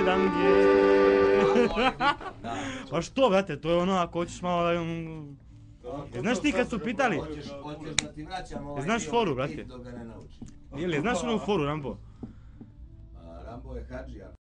gledam gdje. Da. Pa što, brate, to je ono ako hoćeš malo da... Znaš ti kad su pitali... Hoćeš da ti vraćam ovaj Znaš dio foru, brate? dok ga ne naučiš. Ili, znaš onu foru, Rambo? Rambo je hadžija.